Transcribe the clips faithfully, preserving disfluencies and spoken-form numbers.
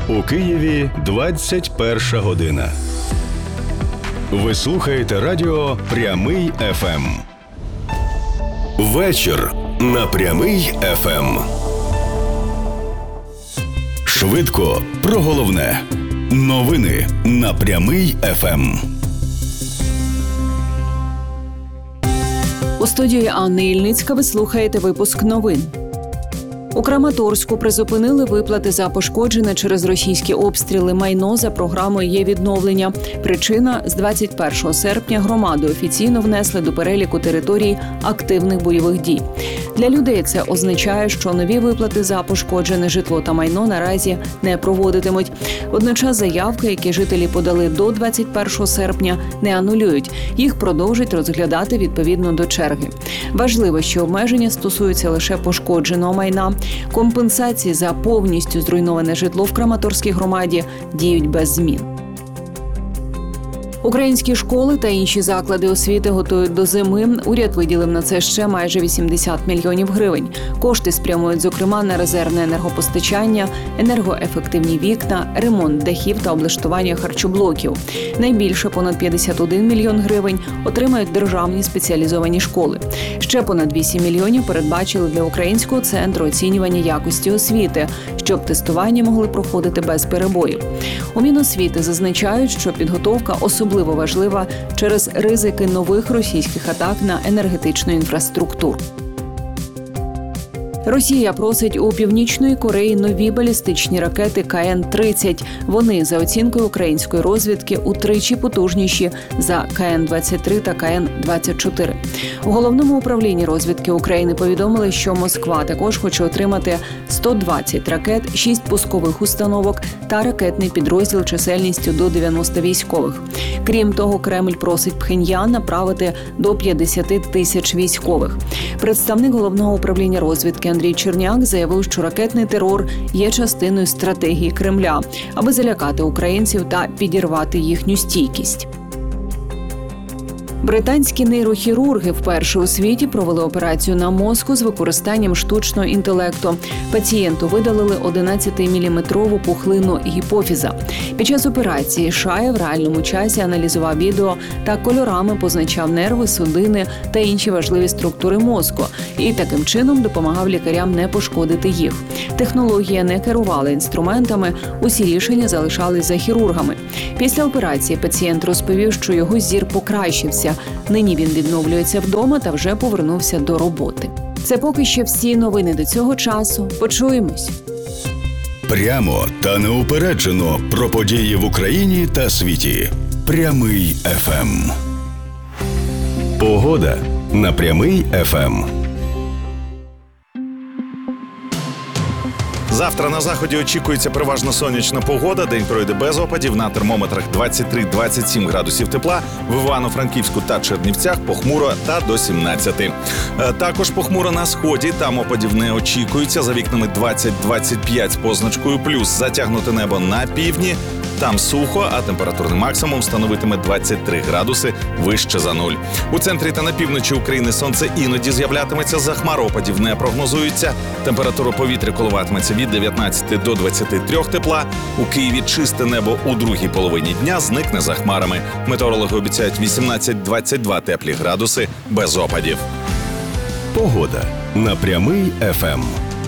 У Києві двадцять перша година. Ви слухаєте радіо «Прямий еф ем». Вечір на «Прямий еф ем». Швидко про головне. Новини на «Прямий еф ем». У студії Анни Ільницька ви слухаєте випуск новин. У Краматорську призупинили виплати за пошкоджене через російські обстріли майно за програмою «Є відновлення». Причина – з двадцять першого серпня громаду офіційно внесли до переліку територій активних бойових дій. Для людей це означає, що нові виплати за пошкоджене житло та майно наразі не проводитимуть. Водночас заявки, які жителі подали до двадцять першого серпня, не анулюють. Їх продовжать розглядати відповідно до черги. Важливо, що обмеження стосуються лише пошкодженого майна. Компенсації за повністю зруйноване житло в Краматорській громаді діють без змін. Українські школи та інші заклади освіти готують до зими. Уряд виділив на це ще майже вісімдесят мільйонів гривень. Кошти спрямують, зокрема, на резервне енергопостачання, енергоефективні вікна, ремонт дахів та облаштування харчоблоків. Найбільше, понад п'ятдесят один мільйон гривень, отримають державні спеціалізовані школи. Ще понад вісім мільйонів передбачили для Українського центру оцінювання якості освіти, щоб тестування могли проходити без перебоїв. У Міносвіти зазначають, що підготовка особливо Особливо важлива через ризики нових російських атак на енергетичну інфраструктуру. Росія просить у Північної Кореї нові балістичні ракети Ка Ен тридцять. Вони, за оцінкою української розвідки, утричі потужніші за Ка Ен двадцять три та Ка Ен двадцять чотири. У Головному управлінні розвідки України повідомили, що Москва також хоче отримати сто двадцять ракет, шість пускових установок та ракетний підрозділ чисельністю до дев'яноста військових. Крім того, Кремль просить Пхеньян направити до п'ятдесят тисяч військових. Представник Головного управління розвідки Андрій Черняк заявив, що ракетний терор є частиною стратегії Кремля, аби залякати українців та підірвати їхню стійкість. Британські нейрохірурги вперше у світі провели операцію на мозку з використанням штучного інтелекту. Пацієнту видалили одинадцятиміліметрову пухлину гіпофіза. Під час операції Шая в реальному часі аналізував відео та кольорами позначав нерви, судини та інші важливі структури мозку. І таким чином допомагав лікарям не пошкодити їх. Технологія не керувала інструментами, усі рішення залишались за хірургами. Після операції пацієнт розповів, що його зір покращився. Нині він відновлюється вдома та вже повернувся до роботи. Це поки що всі новини до цього часу. Почуємось. Прямо та неупереджено про події в Україні та світі. Прямий еф ем. Погода на Прямий еф ем. Завтра на заході очікується переважно сонячна погода. День пройде без опадів. На термометрах двадцять три - двадцять сім градусів тепла. В Івано-Франківську та Чернівцях похмуро та до сімнадцяти. Також похмуро на сході. Там опадів не очікується. За вікнами двадцять - двадцять п'ять з позначкою плюс. Затягнуте небо на півдні. Там сухо, а температурний максимум становитиме двадцять три градуси вище за нуль. У центрі та на півночі України сонце іноді з'являтиметься, за хмар опадів не прогнозується. Температура повітря коливатиметься від дев'ятнадцяти до двадцяти трьох тепла. У Києві чисте небо у другій половині дня зникне за хмарами. Метеорологи обіцяють вісімнадцять - двадцять два теплі градуси без опадів. Погода на Прямий еф ем.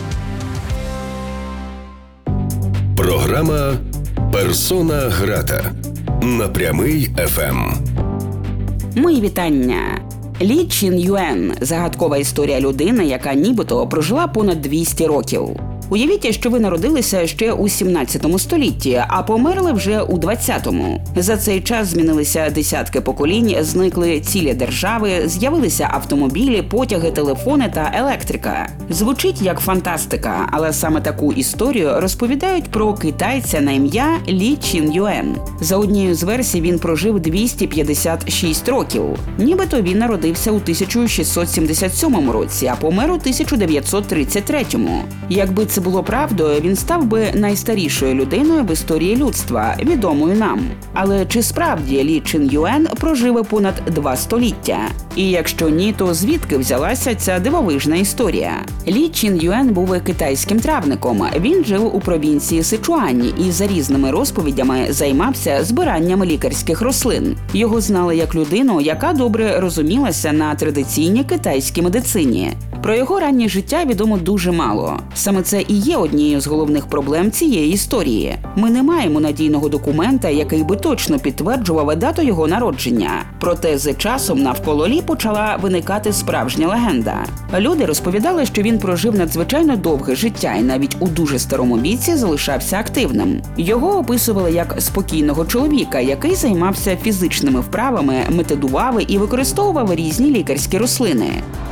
Програма «Персона грата» на Прямий еф ем. Мої вітання. Лі Чин Юен – загадкова історія людини, яка нібито прожила понад двісті років. Уявіть, що ви народилися ще у сімнадцятому столітті, а померли вже у двадцятому. За цей час змінилися десятки поколінь, зникли цілі держави, з'явилися автомобілі, потяги, телефони та електрика. Звучить як фантастика, але саме таку історію розповідають про китайця на ім'я Лі Чин Юен. За однією з версій він прожив двісті п'ятдесят шість років. Нібито він народився у тисяча шістсот сімдесят сьомому році, а помер у тисяча дев'ятсот тридцять третьому. Якби це було правдою, він став би найстарішою людиною в історії людства, відомою нам. Але чи справді Лі Чин Юен прожив понад два століття? І якщо ні, то звідки взялася ця дивовижна історія? Лі Чин Юен був китайським травником. Він жив у провінції Сичуань і за різними розповідями займався збиранням лікарських рослин. Його знали як людину, яка добре розумілася на традиційній китайській медицині. Про його раннє життя відомо дуже мало. Саме це і є однією з головних проблем цієї історії. Ми не маємо надійного документа, який би точно підтверджував дату його народження. Проте з часом навколо Лі почала виникати справжня легенда. Люди розповідали, що він прожив надзвичайно довге життя і навіть у дуже старому віці залишався активним. Його описували як спокійного чоловіка, який займався фізичними вправами, медитував і використовував різні лікарські рослини.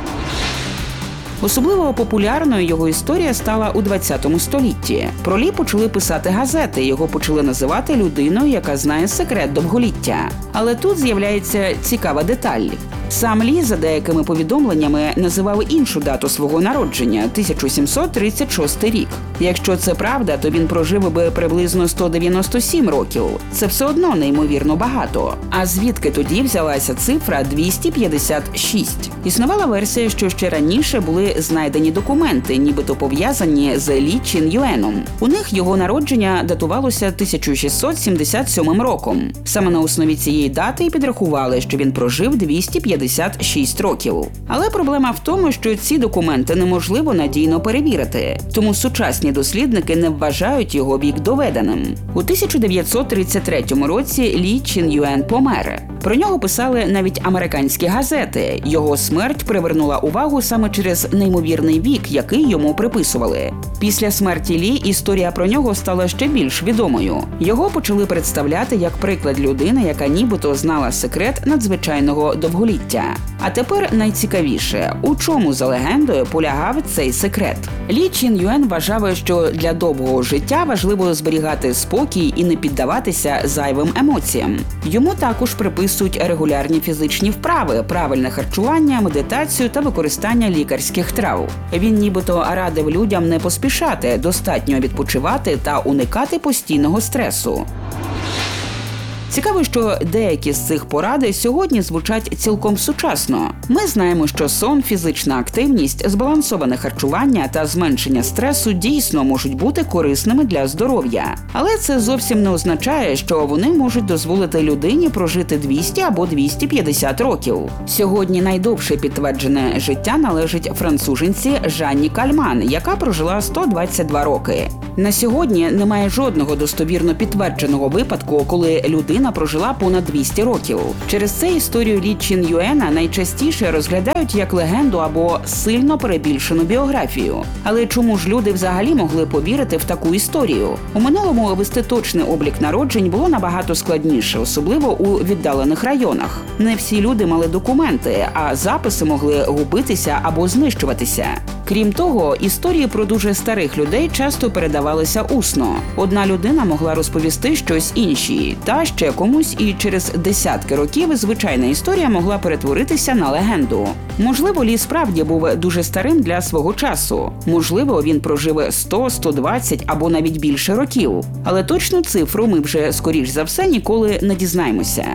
Особливо популярною його історія стала у двадцятому столітті. Про Лі почали писати газети, його почали називати людиною, яка знає секрет довголіття. Але тут з'являється цікава деталь. Сам Лі, за деякими повідомленнями, називав іншу дату свого народження – тисяча сімсот тридцять шостий рік. Якщо це правда, то він прожив би приблизно сто дев'яносто сім років. Це все одно неймовірно багато. А звідки тоді взялася цифра двісті п'ятдесят шість? Існувала версія, що ще раніше були знайдені документи, нібито пов'язані з Лі Чин Юеном. У них його народження датувалося тисяча шістсот сімдесят сьомим роком. Саме на основі цієї дати і підрахували, що він прожив двісті п'ятдесят шість років. Але проблема в тому, що ці документи неможливо надійно перевірити. Тому сучасні дослідники не вважають його вік доведеним. У тисяча дев'ятсот тридцять третьому році Лі Чин Юен помер. Про нього писали навіть американські газети. Його смерть привернула увагу саме через неймовірний вік, який йому приписували. Після смерті Лі історія про нього стала ще більш відомою. Його почали представляти як приклад людини, яка нібито знала секрет надзвичайного довголіття. А тепер найцікавіше, у чому за легендою полягав цей секрет? Лі Чин Юен вважав, що для довгого життя важливо зберігати спокій і не піддаватися зайвим емоціям. Йому також приписують регулярні фізичні вправи, правильне харчування, медитацію та використання лікарських трав. Він нібито радив людям не поспішати, достатньо відпочивати та уникати постійного стресу. Цікаво, що деякі з цих порад сьогодні звучать цілком сучасно. Ми знаємо, що сон, фізична активність, збалансоване харчування та зменшення стресу дійсно можуть бути корисними для здоров'я. Але це зовсім не означає, що вони можуть дозволити людині прожити двісті або двісті п'ятдесят років. Сьогодні найдовше підтверджене життя належить француженці Жанні Кальман, яка прожила сто двадцять два роки. На сьогодні немає жодного достовірно підтвердженого випадку, коли людина прожила понад двісті років. Через це історію Лі Чин Юена найчастіше розглядають як легенду або сильно перебільшену біографію. Але чому ж люди взагалі могли повірити в таку історію? У минулому вести точний облік народжень було набагато складніше, особливо у віддалених районах. Не всі люди мали документи, а записи могли губитися або знищуватися. Крім того, історії про дуже старих людей часто передавалися усно. Одна людина могла розповісти щось іншій, та ще комусь, і через десятки років звичайна історія могла перетворитися на легенду. Можливо, Лі справді був дуже старим для свого часу. Можливо, він прожив сто, сто двадцять або навіть більше років. Але точну цифру ми вже, скоріш за все, ніколи не дізнаємося.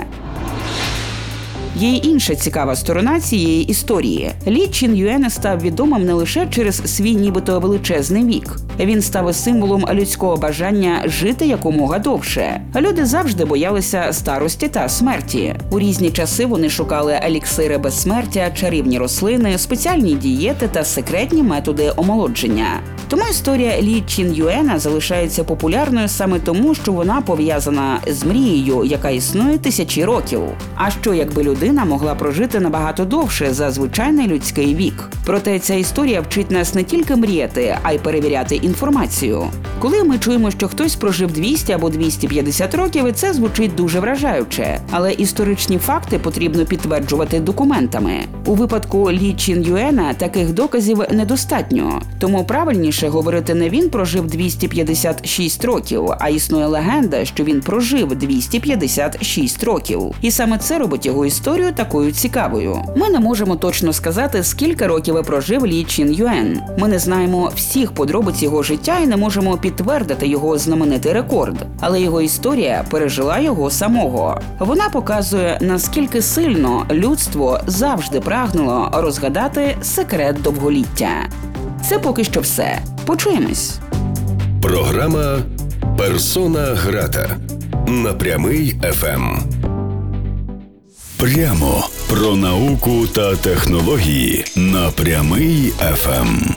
Є й інша цікава сторона цієї історії. Лі Чин Юен став відомим не лише через свій нібито величезний вік. Він став символом людського бажання жити якомога довше. Люди завжди боялися старості та смерті. У різні часи вони шукали еліксири безсмертя, чарівні рослини, спеціальні дієти та секретні методи омолодження. Тому історія Лі Чин Юена залишається популярною саме тому, що вона пов'язана з мрією, яка існує тисячі років. А що, якби людина могла прожити набагато довше за звичайний людський вік? Проте ця історія вчить нас не тільки мріяти, а й перевіряти інформацію. Коли ми чуємо, що хтось прожив двісті або двісті п'ятдесят років, це звучить дуже вражаюче. Але історичні факти потрібно підтверджувати документами. У випадку Лі Чин Юена таких доказів недостатньо. Тому правильніше говорити не він прожив двісті п'ятдесят шість років, а існує легенда, що він прожив двісті п'ятдесят шість років. І саме це робить його історію такою цікавою. Ми не можемо точно сказати, скільки років прожив Лі Чин Юен. Ми не знаємо всіх подробиць його життя і не можемо підтвердити його знаменитий рекорд. Але його історія пережила його самого. Вона показує, наскільки сильно людство завжди прагнуло розгадати секрет довголіття. Це поки що все. Почуємось. Програма «Персона грата» на Прямий еф ем. Прямо про науку та технології на Прямий еф ем.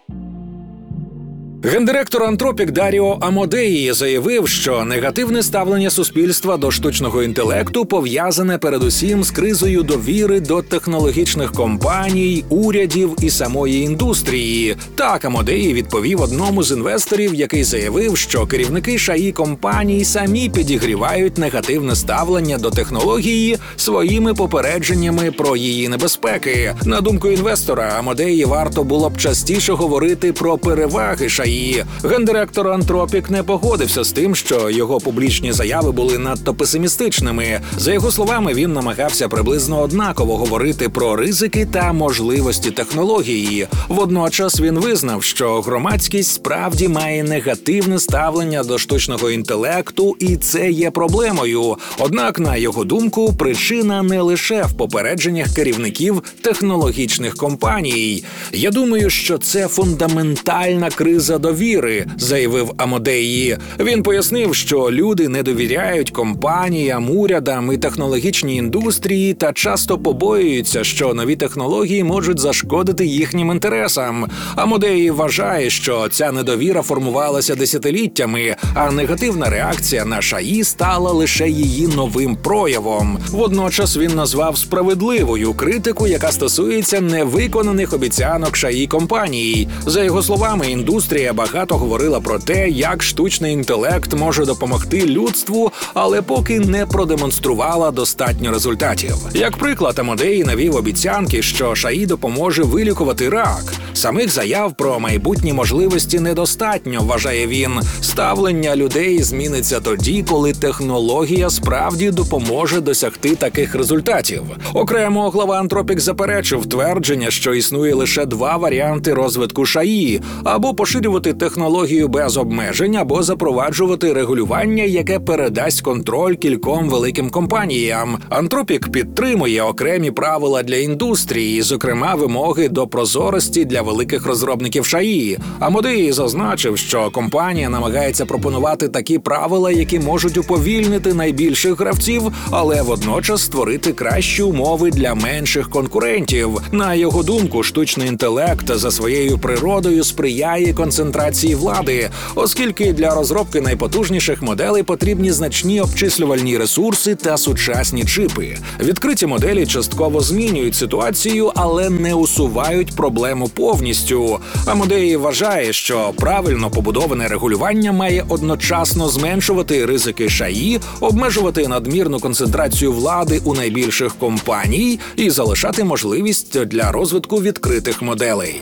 Гендиректор Антропік Даріо Амодеї заявив, що негативне ставлення суспільства до штучного інтелекту пов'язане передусім з кризою довіри до технологічних компаній, урядів і самої індустрії. Так Амодеї відповів одному з інвесторів, який заявив, що керівники ШАІ компаній самі підігрівають негативне ставлення до технології своїми попередженнями про її небезпеки. На думку інвестора, Амодеї варто було б частіше говорити про переваги ШАІ. Гендиректор Антропік не погодився з тим, що його публічні заяви були надто песимістичними. За його словами, він намагався приблизно однаково говорити про ризики та можливості технології. Водночас він визнав, що громадськість справді має негативне ставлення до штучного інтелекту, і це є проблемою. Однак, на його думку, причина не лише в попередженнях керівників технологічних компаній. «Я думаю, що це фундаментальна криза довіри», – заявив Амодеї. Він пояснив, що люди не довіряють компаніям, урядам і технологічній індустрії та часто побоюються, що нові технології можуть зашкодити їхнім інтересам. Амодеї вважає, що ця недовіра формувалася десятиліттями, а негативна реакція на ШАІ стала лише її новим проявом. Водночас він назвав справедливою критику, яка стосується невиконаних обіцянок ШАІ компаній. За його словами, індустрія багато говорила про те, як штучний інтелект може допомогти людству, але поки не продемонструвала достатньо результатів. Як приклад, Амодеї навів обіцянки, що ШАІ допоможе вилікувати рак. Самих заяв про майбутні можливості недостатньо, вважає він. Ставлення людей зміниться тоді, коли технологія справді допоможе досягти таких результатів. Окремо, глава Антропік заперечив твердження, що існує лише два варіанти розвитку ШАІ – або поширювати технологію без обмежень, або запроваджувати регулювання, яке передасть контроль кільком великим компаніям. Антропік підтримує окремі правила для індустрії, зокрема вимоги до прозорості для великих розробників ШАІ. Амодеї зазначив, що компанія намагається пропонувати такі правила, які можуть уповільнити найбільших гравців, але водночас створити кращі умови для менших конкурентів. На його думку, штучний інтелект за своєю природою сприяє концентрації влади, оскільки для розробки найпотужніших моделей потрібні значні обчислювальні ресурси та сучасні чипи. Відкриті моделі частково змінюють ситуацію, але не усувають проблему повністю. Амодеї вважає, що правильно побудоване регулювання має одночасно зменшувати ризики ШАІ, обмежувати надмірну концентрацію влади у найбільших компаній і залишати можливість для розвитку відкритих моделей.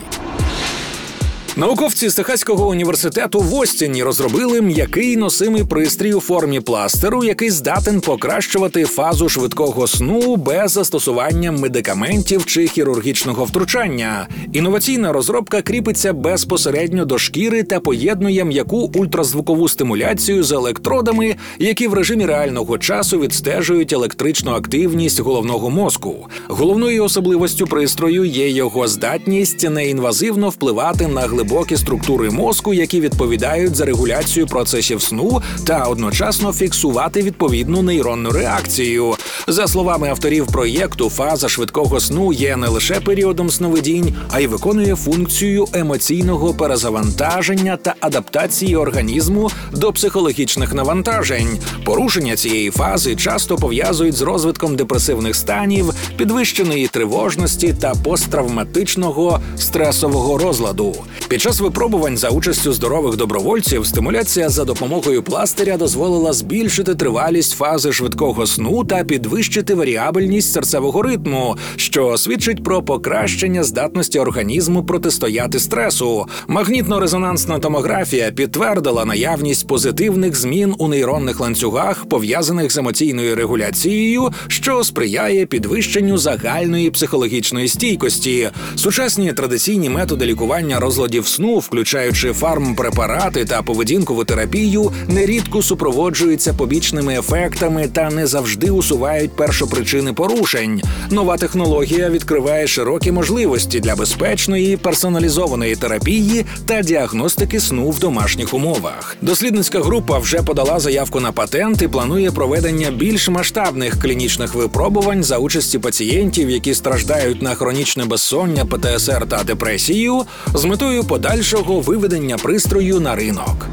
Науковці з Техаського університету в Остіні розробили м'який носимий пристрій у формі пластеру, який здатен покращувати фазу швидкого сну без застосування медикаментів чи хірургічного втручання. Інноваційна розробка кріпиться безпосередньо до шкіри та поєднує м'яку ультразвукову стимуляцію з електродами, які в режимі реального часу відстежують електричну активність головного мозку. Головною особливостю пристрою є його здатність неінвазивно впливати на глибоку глибокі структури мозку, які відповідають за регуляцію процесів сну та одночасно фіксувати відповідну нейронну реакцію. За словами авторів проєкту, фаза швидкого сну є не лише періодом сновидінь, а й виконує функцію емоційного перезавантаження та адаптації організму до психологічних навантажень. Порушення цієї фази часто пов'язують з розвитком депресивних станів, підвищеної тривожності та посттравматичного стресового розладу. Під час випробувань за участю здорових добровольців стимуляція за допомогою пластиря дозволила збільшити тривалість фази швидкого сну та підвищити варіабельність серцевого ритму, що свідчить про покращення здатності організму протистояти стресу. Магнітно-резонансна томографія підтвердила наявність позитивних змін у нейронних ланцюгах, пов'язаних з емоційною регуляцією, що сприяє підвищенню загальної психологічної стійкості. Сучасні традиційні методи лікування розладів сну, включаючи фармпрепарати та поведінкову терапію, нерідко супроводжуються побічними ефектами та не завжди усувають першопричини порушень. Нова технологія відкриває широкі можливості для безпечної, персоналізованої терапії та діагностики сну в домашніх умовах. Дослідницька група вже подала заявку на патент і планує проведення більш масштабних клінічних випробувань за участі пацієнтів, які страждають на хронічне безсоння, пе те ес ер та депресію, з метою подальшого виведення пристрою на ринок.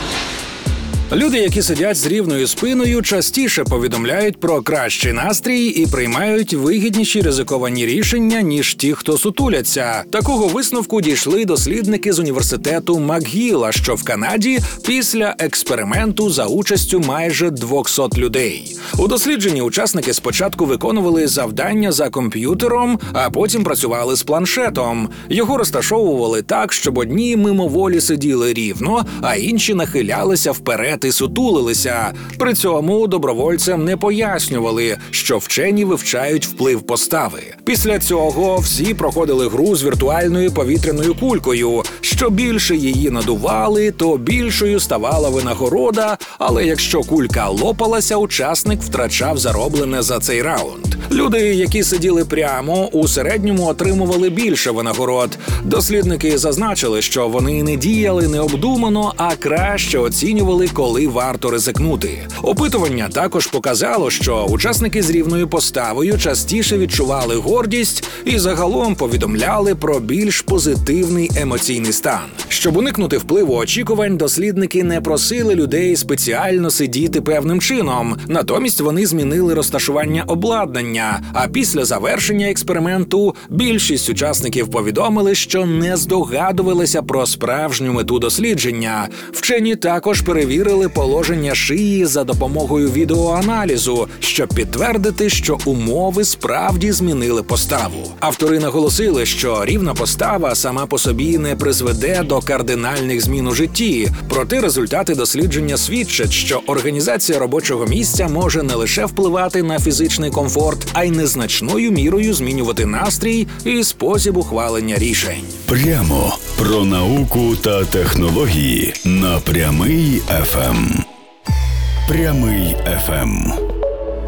Люди, які сидять з рівною спиною, частіше повідомляють про кращий настрій і приймають вигідніші ризиковані рішення, ніж ті, хто сутуляться. Такого висновку дійшли дослідники з університету МакГіла, що в Канаді, після експерименту за участю майже двохсот людей. У дослідженні учасники спочатку виконували завдання за комп'ютером, а потім працювали з планшетом. Його розташовували так, щоб одні мимоволі сиділи рівно, а інші нахилялися вперед і сутулилися. При цьому добровольцям не пояснювали, що вчені вивчають вплив постави. Після цього всі проходили гру з віртуальною повітряною кулькою. Що більше її надували, то більшою ставала винагорода, але якщо кулька лопалася, учасник втрачав зароблене за цей раунд. Люди, які сиділи прямо, у середньому отримували більше винагород. Дослідники зазначили, що вони не діяли необдумано, а краще оцінювали, коли варто ризикнути. Опитування також показало, що учасники з рівною поставою частіше відчували гордість і загалом повідомляли про більш позитивний емоційний стан. Щоб уникнути впливу очікувань, дослідники не просили людей спеціально сидіти певним чином. Натомість вони змінили розташування обладнання, а після завершення експерименту більшість учасників повідомили, що не здогадувалися про справжню мету дослідження. Вчені також перевірили положення шиї за допомогою відеоаналізу, щоб підтвердити, що умови справді змінили поставу. Автори наголосили, що рівна постава сама по собі не призведе до кардинальних змін у житті. Проте результати дослідження свідчать, що організація робочого місця може не лише впливати на фізичний комфорт, а й незначною мірою змінювати настрій і спосіб ухвалення рішень. Прямо про науку та технології на Прямий еф ем. Прямий еф ем.